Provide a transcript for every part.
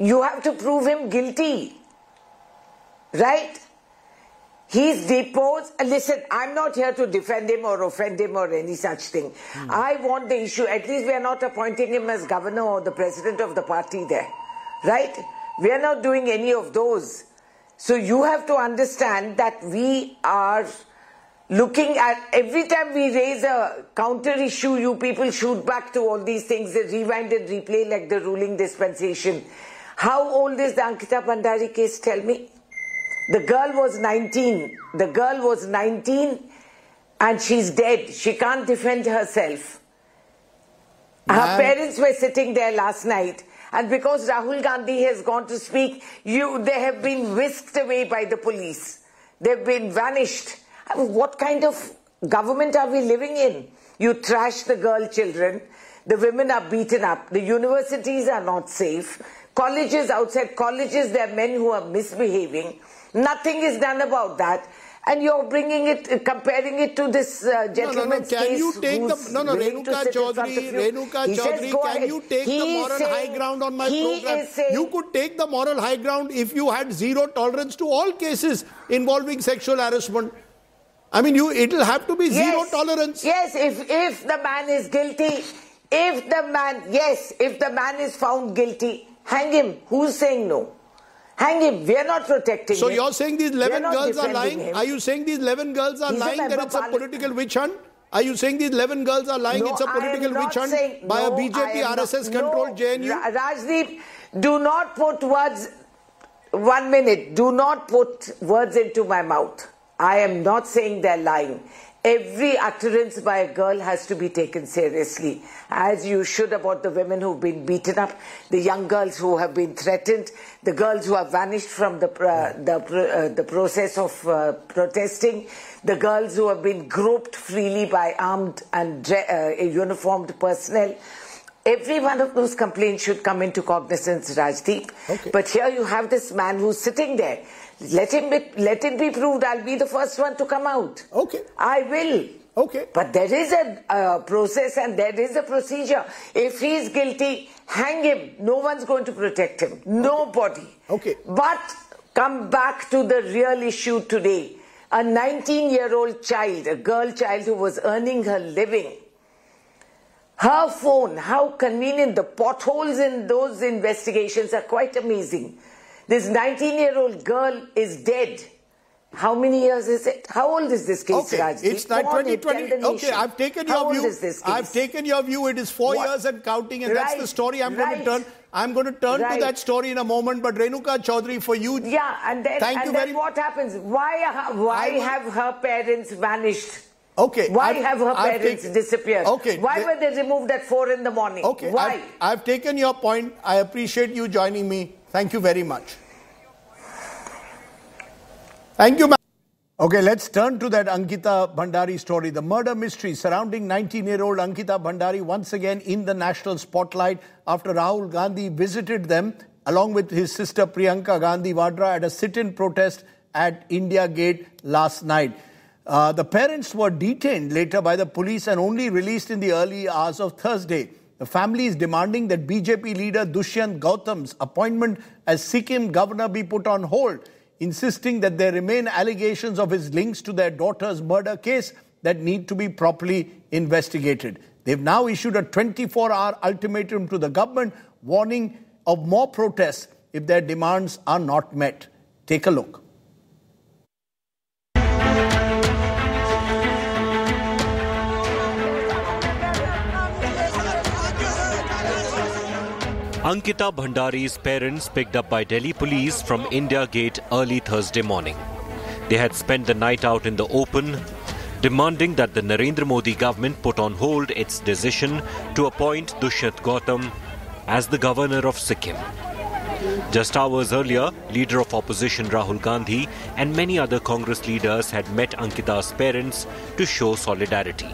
you have to prove him guilty. Right? He's deposed. Listen, I'm not here to defend him or offend him or any such thing. I want the issue. At least we are not appointing him as governor or the president of the party there. Right? We are not doing any of those. So you have to understand that we are looking at, every time we raise a counter issue, you people shoot back to all these things, they rewind and replay like the ruling dispensation. How old is the Ankita Bhandari case? Tell me. The girl was 19. The girl was 19 and she's dead. She can't defend herself. Her parents were sitting there last night, and because Rahul Gandhi has gone to speak, they have been whisked away by the police. They've been vanished. I mean, what kind of government are we living in? You trash the girl children. The women are beaten up. The universities are not safe. Colleges, outside colleges, there are men who are misbehaving. Nothing is done about that. And you're bringing it, comparing it to this gentleman's case. Can you take Renuka Chaudhary, can you take the moral high ground on my program? You could take the moral high ground if you had zero tolerance to all cases involving sexual harassment. I mean, it'll have to be zero tolerance. Yes, if the man is guilty, if the man is found guilty, hang him. Who's saying no? Hang him. We are not protecting him. So you're saying these 11 girls are lying? Him. Are you saying these 11 girls are lying that it's a political witch hunt? Are you saying these 11 girls are lying it's a political witch hunt by a BJP RSS controlled JNU? Rajdeep, do not put words, 1 minute, do not put words into my mouth. I am not saying they're lying. Every utterance by a girl has to be taken seriously, as you should about the women who've been beaten up, the young girls who have been threatened, the girls who have vanished from the process of protesting, the girls who have been groped freely by armed and uniformed personnel. Every one of those complaints should come into cognizance, Rajdeep. Okay. But here you have this man who's sitting there. Let it be proved. I'll be the first one to come out. Okay. I will. Okay. But there is a process and there is a procedure. If he's guilty, hang him. No one's going to protect him. Nobody. Okay. But come back to the real issue today. A 19-year-old child, a girl child who was earning her living. Her phone, how convenient. The potholes in those investigations are quite amazing. This 19-year-old girl is dead. How many years is it? How old is this case, Rajdeep? It's 2020. Okay, I've taken your view. How old is this case? I've taken your view. It is 4 years and counting, and that's the story I'm going to turn. I'm going to turn to that story in a moment. But Renuka Chaudhary, for you, and then what happens? Why have her parents vanished? Okay. Why have her parents disappeared? Okay. Why were they removed at 4 in the morning? Okay. Why? I've taken your point. I appreciate you joining me. Thank you very much. Thank you, ma'am. Okay, let's turn to that Ankita Bhandari story. The murder mystery surrounding 19-year-old Ankita Bhandari once again in the national spotlight after Rahul Gandhi visited them along with his sister Priyanka Gandhi Vadra at a sit-in protest at India Gate last night. The parents were detained later by the police and only released in the early hours of Thursday. The family is demanding that BJP leader Dushyant Gautam's appointment as Sikkim governor be put on hold, insisting that there remain allegations of his links to their daughter's murder case that need to be properly investigated. They've now issued a 24-hour ultimatum to the government, warning of more protests if their demands are not met. Take a look. Ankita Bhandari's parents picked up by Delhi police from India Gate early Thursday morning. They had spent the night out in the open, demanding that the Narendra Modi government put on hold its decision to appoint Dushyant Gautam as the governor of Sikkim. Just hours earlier, leader of opposition Rahul Gandhi and many other Congress leaders had met Ankita's parents to show solidarity.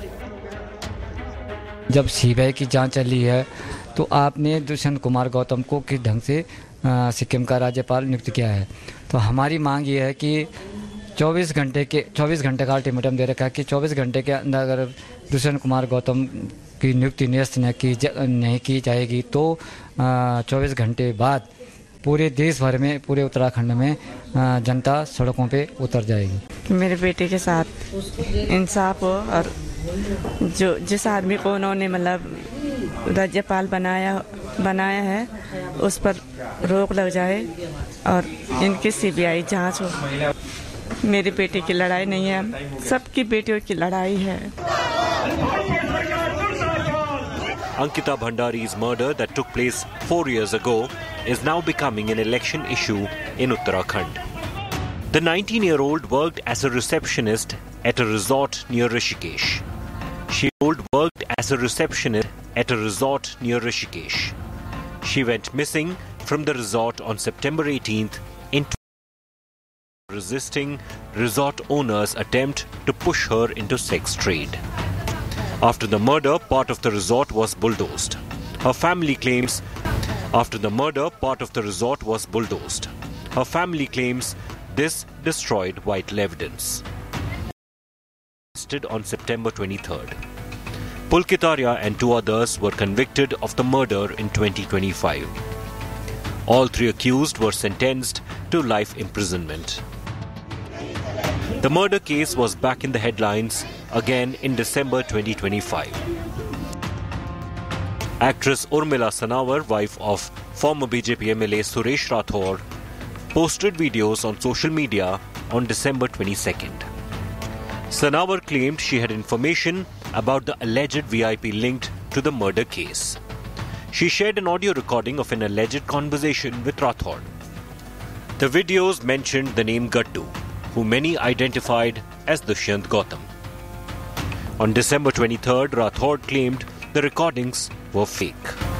जब CBI की जांच चली है तो आपने दुष्यंत कुमार गौतम को किस ढंग से सिक्किम का राज्यपाल नियुक्त किया है। तो हमारी मांग ये है कि 24 घंटे का अल्टीमेटम दे रखा है कि 24 घंटे के अंदर अगर दुष्यंत कुमार गौतम की नियुक्ति निरस्त नहीं की जाएगी तो 24 घंटे बाद पूरे देश भर में, पूरे उत्तराखंड में जनता सड़कों पे उतर जाएगी। मेरे बेटे के साथ इंसाफ हो और जो जिस आदमी को उन्होंने मतलब राज्यपाल बनाया है उस पर रोक लग जाए और इनकी सीबीआई जांच हो। मेरे बेटे की लड़ाई नहीं है, सबकी बेटियों की लड़ाई है। Ankita Bhandari's murder that took place 4 years ago is now becoming an election issue in Uttarakhand. The 19-year-old worked as a receptionist at a resort near Rishikesh. She went missing from the resort on September 18th in resisting resort owners' attempt to push her into sex trade. After the murder, part of the resort was bulldozed. Her family claims this destroyed vital evidence. On September 23rd. Pulkit Arya and 2 others were convicted of the murder in 2025. All 3 accused were sentenced to life imprisonment. The murder case was back in the headlines again in December 2025. Actress Urmila Sanawar, wife of former BJP MLA Suresh Rathore, posted videos on social media on December 22nd. Sanawar claimed she had information about the alleged VIP linked to the murder case. She shared an audio recording of an alleged conversation with Rathore. The videos mentioned the name Gaddu, who many identified as Dushyant Gautam. On December 23rd, Rathore claimed the recordings were fake.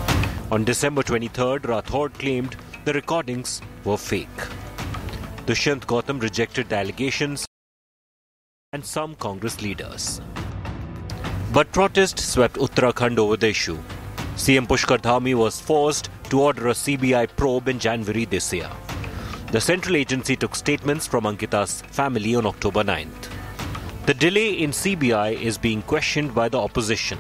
Dushyant Gautam rejected the allegations and some Congress leaders. But protest swept Uttarakhand over the issue. CM Pushkar Dhami was forced to order a CBI probe in January this year. The central agency took statements from Ankita's family on October 9th. The delay in CBI is being questioned by the opposition.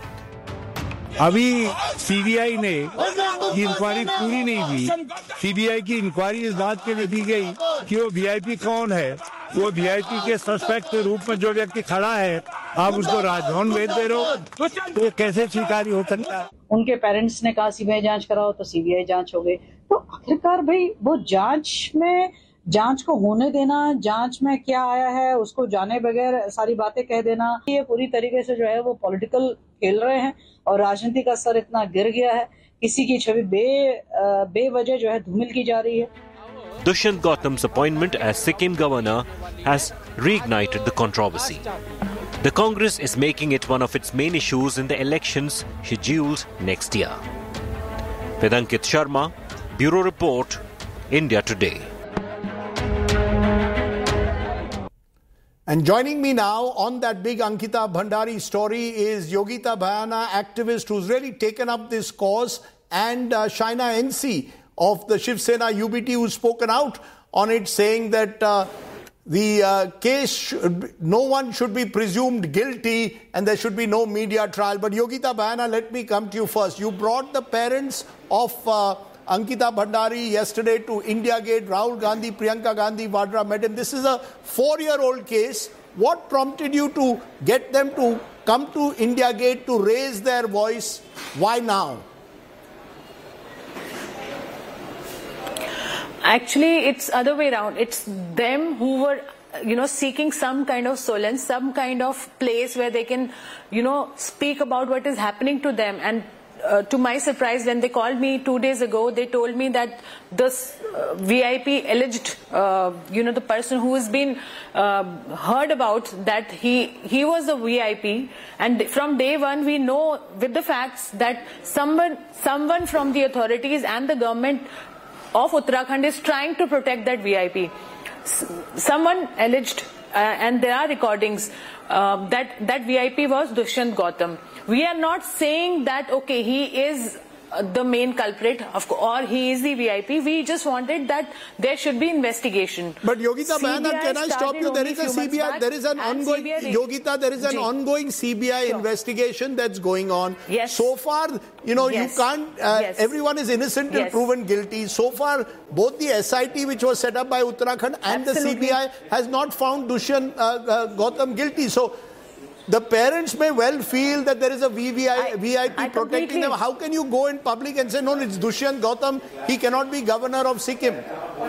अभी CBI ने ये inquiry पूरी नहीं हुई। CBI की inquiry इस बात के लिए दी गई कि वो वीआईपी कौन है। वो वीआईपी के सस्पेक्ट के रूप में जो व्यक्ति खड़ा है, आप उसको राजभवन भेज दे रहे हो, तो ये कैसे स्वीकार्य हो सकता है? उनके पेरेंट्स ने कहा सीबीआई जांच कराओ, तो सीबीआई जांच हो गई। तो आखिरकार भाई वो जांच को होने देना, जांच में क्या आया है उसको जाने बगैर सारी बातें कह देना, ये पूरी तरीके से जो है वो पॉलिटिकल खेल रहे हैं और राजनीति का स्तर इतना गिर गया है, किसी की छवि बेवजह जो है धूमिल की जा रही है। Dushyant Gautam's appointment as Sikkim governor has reignited the controversy. The Congress is making it one of its main issues in the elections scheduled next year. With Ankit Sharma, Bureau Report, India Today. And joining me now on that big Ankita Bhandari story is Yogita Bhayana, activist who's really taken up this cause, and Shaina NC of the Shiv Sena UBT, who's spoken out on it, saying that the case, no one should be presumed guilty and there should be no media trial. But Yogita Bhayana, let me come to you first. You brought the parents of Ankita Bhandari yesterday to India Gate. Rahul Gandhi, Priyanka Gandhi, Vadra met him. This is a 4-year-old case. What prompted you to get them to come to India Gate to raise their voice? Why now? Actually, it's other way around. It's them who were, seeking some kind of solace, some kind of place where they can, speak about what is happening to them. And to my surprise, when they called me 2 days ago, they told me that this VIP alleged, the person who has been heard about, that he was a VIP, and from day one we know with the facts that someone from the authorities and the government of Uttarakhand is trying to protect that VIP. Someone alleged, and there are recordings, that VIP was Dushyant Gautam. We are not saying that, okay, he is the main culprit, or he is the VIP. We just wanted that there should be investigation. But Yogita Bahanar, can I stop you? There is a CBI, there is an ongoing, Yogita, there is an ongoing CBI investigation that's going on. Yes. So far, you can't, everyone is innocent and proven guilty. So far, both the SIT, which was set up by Uttarakhand, and the CBI has not found Dushyant Gautam guilty. So the parents may well feel that there is a VIP protecting them. How can you go in public and say, no, it's Dushyant Gautam, he cannot be governor of Sikkim?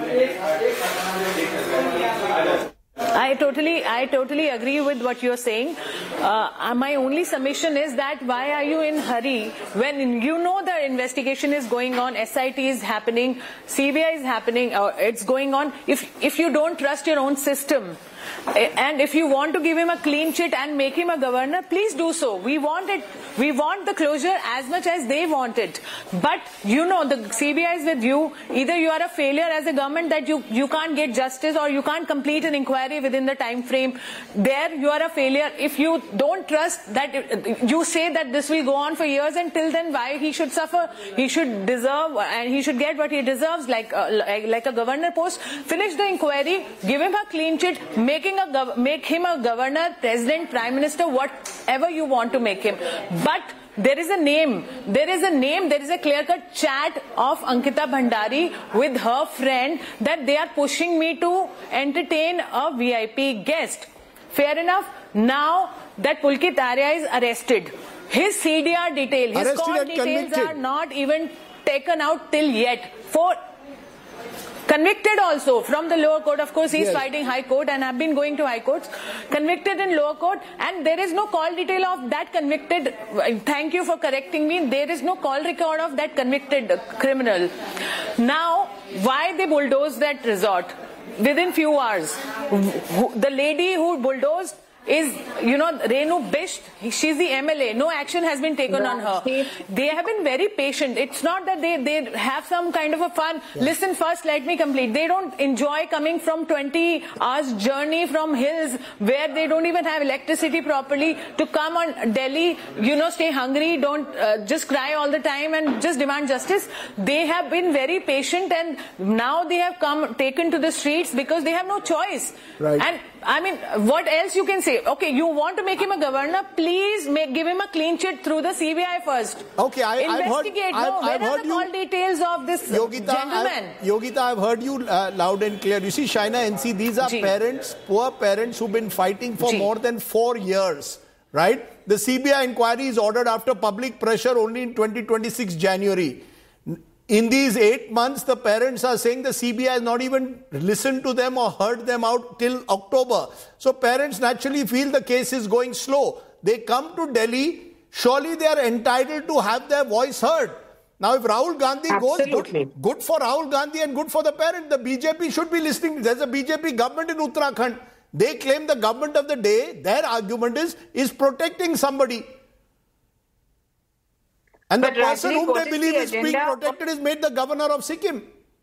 I totally agree with what you're saying. My only submission is that why are you in hurry when you know the investigation is going on, SIT is happening, CBI is happening, it's going on. If you don't trust your own system, and if you want to give him a clean sheet and make him a governor, please do so. We want it. We want the closure as much as they want it. But the CBI is with you. Either you are a failure as a government that you can't get justice, or you can't complete an inquiry within the time frame. There you are a failure. If you don't trust that, you say that this will go on for years, and till then why he should suffer? He should deserve, and he should get what he deserves, like a governor post. Finish the inquiry, give him a clean sheet, make him a governor, president, prime minister, whatever you want to make him. But there is a name, there is a clear-cut chat of Ankita Bhandari with her friend that they are pushing me to entertain a VIP guest. Fair enough. Now that Pulkit Arya is arrested, his CDR detail, his call details are not even taken out till yet. Convicted also from the lower court. Of course, he's fighting high court and have been going to high courts. Convicted in lower court, and there is no call detail of that convicted. Thank you for correcting me. There is no call record of that convicted criminal. Now, why they bulldozed that resort within few hours? The lady who bulldozed is, Renu Bisht. She's the MLA. No action has been taken on her. They have been very patient. It's not that they have some kind of a fun. Listen first, let me complete. They don't enjoy coming from 20 hours journey from hills where they don't even have electricity properly to come on Delhi, stay hungry, don't just cry all the time and just demand justice. They have been very patient, and now they have taken to the streets because they have no choice. Right. And I mean, what else you can say? Okay, you want to make him a governor? Please give him a clean sheet through the CBI first. Okay, investigate. Where are the call details of this gentleman? Yogita, I've heard you loud and clear. You see, Shaina NC, these are parents, poor parents who've been fighting for more than 4 years, right? The CBI inquiry is ordered after public pressure only in 2026 January. In these 8 months, the parents are saying the CBI has not even listened to them or heard them out till October. So parents naturally feel the case is going slow. They come to Delhi, surely they are entitled to have their voice heard. Now, if Rahul Gandhi goes, good for Rahul Gandhi and good for the parent. The BJP should be listening. There's a BJP government in Uttarakhand. They claim the government of the day, their argument is protecting somebody. And the person whom they believe is being protected is made the governor of Sikkim.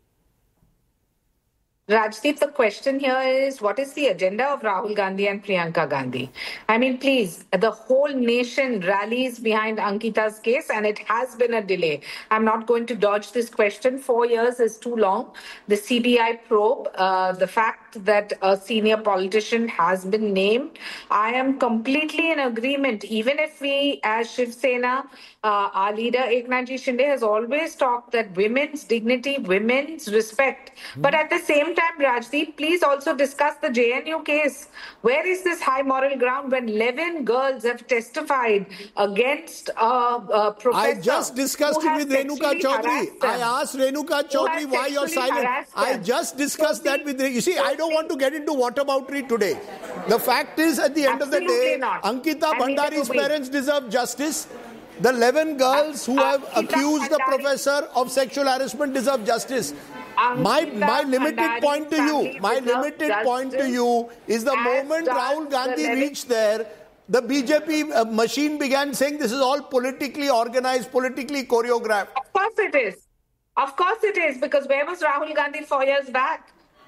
Rajdeep, the question here is, what is the agenda of Rahul Gandhi and Priyanka Gandhi? I mean, please, the whole nation rallies behind Ankita's case, and it has been a delay. I'm not going to dodge this question. 4 years is too long. The CBI probe, the fact that a senior politician has been named, I am completely in agreement. Even if we, as Shiv Sena, our leader Eknath Ji Shinde has always talked that women's dignity, women's respect. But at the same time, Rajdeep, please also discuss the JNU case. Where is this high moral ground when 11 girls have testified against a professor? I just discussed it with Renuka Chaudhary. I asked Renuka Chaudhary why you're silent. I just discussed that with you. See, I don't want to get into whataboutery today. The fact is, at the end of the day, Ankita Bhandari's parents deserve justice. The 11 girls who have accused the professor of sexual harassment deserve justice. My limited point to you is the moment Rahul Gandhi reached there, the BJP machine began saying this is all politically organized, politically choreographed. Of course it is. Of course it is, because where was Rahul Gandhi 4 years back?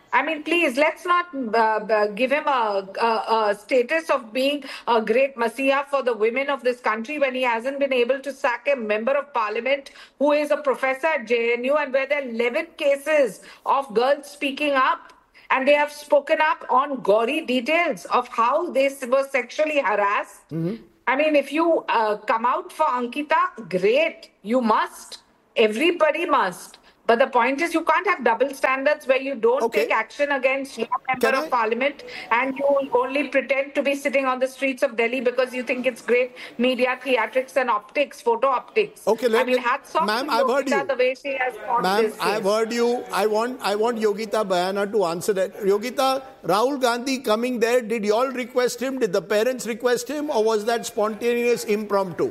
I mean, please, let's not give him a status of being a great messiah for the women of this country when he hasn't been able to sack a member of parliament who is a professor at JNU, and where there are 11 cases of girls speaking up. And they have spoken up on gory details of how they were sexually harassed. I mean, if you come out for Ankita, great. You must. Everybody must. But the point is, you can't have double standards where you don't take action against your member of parliament and you only pretend to be sitting on the streets of Delhi because you think it's great media, theatrics and optics, photo optics. Okay, I mean, hats off to Yogita, the way she has fought this case. I've heard you. I want Yogita Bayana to answer that. Yogita, Rahul Gandhi coming there, did you all request him? Did the parents request him? Or was that spontaneous, impromptu?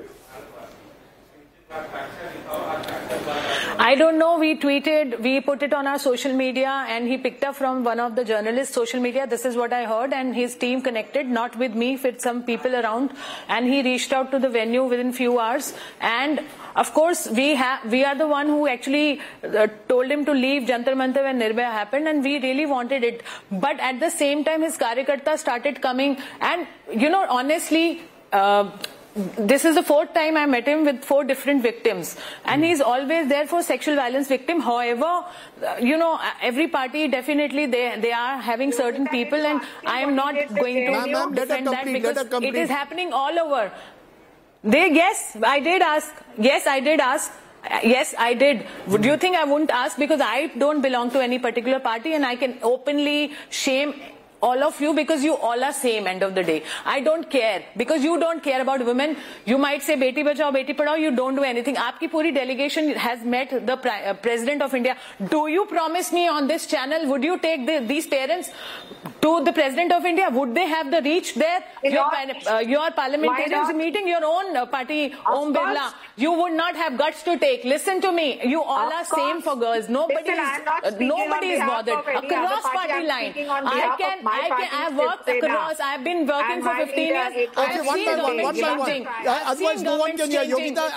I don't know. We tweeted, we put it on our social media, and he picked up from one of the journalists' social media. This is what I heard, and his team connected, not with me, with some people around, and he reached out to the venue within few hours. And of course, we are the one who actually told him to leave Jantar Mantar when Nirbhaya happened, and we really wanted it. But at the same time, his Karyakarta started coming, and honestly, this is the 4th time I met him with 4 different victims, and he's always there for sexual violence victim. However, every party definitely they are having certain people, and I am not going to defend that because it is happening all over. Yes, I did ask. Yes, I did ask. Yes, I did. Do you think I wouldn't ask? Because I don't belong to any particular party, and I can openly shame all of you because you all are same end of the day. I don't care because you don't care about women. You might say Beti Bachao, Beti Padhao, you don't do anything. Aapki puri delegation has met the President of India. Do you promise me on this channel, would you take these parents to the President of India? Would they have the reach there? Your parliamentarians meeting your own party, Om Birla. You would not have guts to take. Listen to me. You all are same for girls. Nobody is bothered. Across party line. I've worked across. I've been working for 15 years. Okay, one by one. Otherwise, no one can hear. Yogita,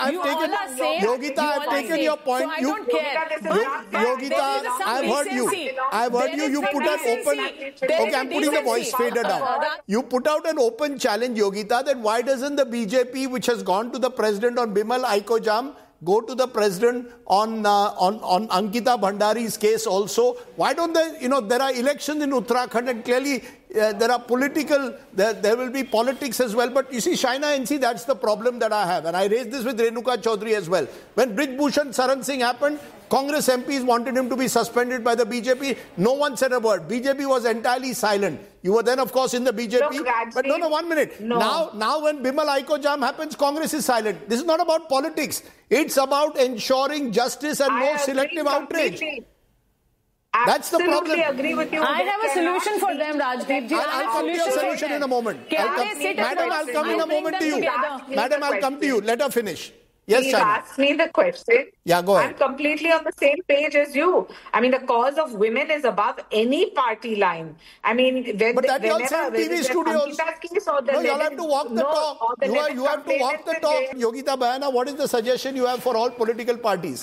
I've taken your point. I don't care. Yogita, I've heard you. I've heard you. You put an open. Okay, I'm putting the voice fader down. You put out an open challenge, Yogita, that why doesn't the BJP, which has gone to the president on Bimal Aiko-Jam, go to the president on Ankita Bhandari's case also? Why don't they, there are elections in Uttarakhand, and clearly there are there will be politics as well. But you see, Shaina NC, that's the problem that I have. And I raised this with Renuka Chaudhary as well. When Brij Bhushan Saran Singh happened, Congress MPs wanted him to be suspended by the BJP. No one said a word. BJP was entirely silent. You were then, of course, in the BJP. Look, but no, 1 minute. No. Now when Bimal Aiko-Jam happens, Congress is silent. This is not about politics. It's about ensuring justice and no selective outrage. That's the problem. Agree with you. I have a solution for them, Rajdeep. I'll come to your solution in a moment. Madam, I'll come in a moment to you. Madam, I'll come to you. Let her finish. Yes, Please ask me the question. Yeah, go ahead. I'm completely on the same page as you. I mean, the cause of women is above any party line. I mean, but that you all say in TV studios. No, you all have to walk the talk. You have to walk the talk. Yogita Bayana, what is the suggestion you have for all political parties?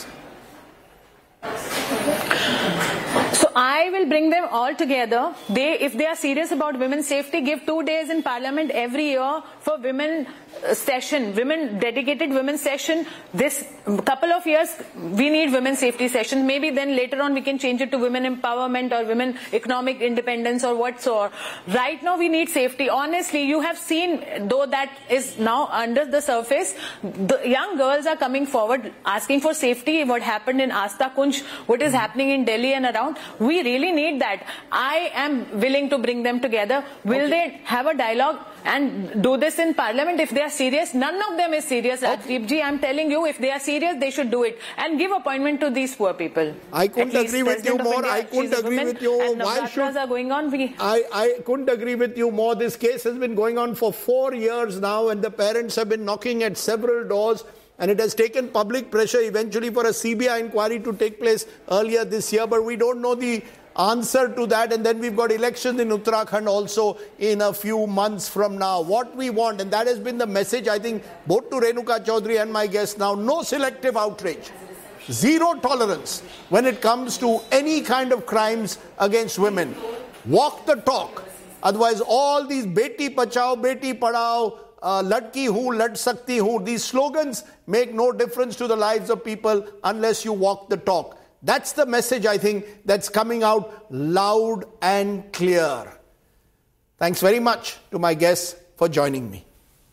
So I will bring them all together. If they are serious about women's safety, give 2 days in Parliament every year for women session, dedicated women's session. This couple of years, we need women's safety sessions. Maybe then later on we can change it to women empowerment or women economic independence or whatsoever. Right now we need safety. Honestly, you have seen, though that is now under the surface, the young girls are coming forward asking for safety. What happened in Asta Kunj, what is happening in Delhi and around, we really need that. I am willing to bring them together. Will they have a dialogue and do this in Parliament if they are serious? None of them is serious, Rajdeep ji. I'm telling you, if they are serious, they should do it and give appointment to these poor people. I couldn't agree with you more. I couldn't agree with you. Why should are going on? I couldn't agree with you more. This case has been going on for 4 years now, and the parents have been knocking at several doors. And it has taken public pressure eventually for a CBI inquiry to take place earlier this year. But we don't know the answer to that. And then we've got elections in Uttarakhand also in a few months from now. What we want, and that has been the message, I think, both to Renuka Chaudhary and my guest now, no selective outrage. Zero tolerance when it comes to any kind of crimes against women. Walk the talk. Otherwise, all these Beti Bachao, Beti Padhao, Ladki Hu, Lad Sakti Hu, these slogans make no difference to the lives of people unless you walk the talk. That's the message, I think, that's coming out loud and clear. Thanks very much to my guests for joining me.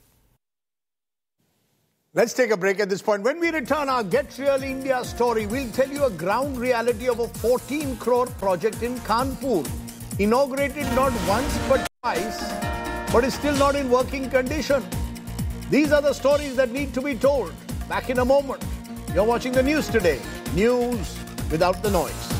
Let's take a break at this point. When we return, our Get Real India story, we'll tell you a ground reality of a 14 crore project in Kanpur. Inaugurated not once but twice, but is still not in working condition. These are the stories that need to be told. Back in a moment. You're watching the news today. News without the noise.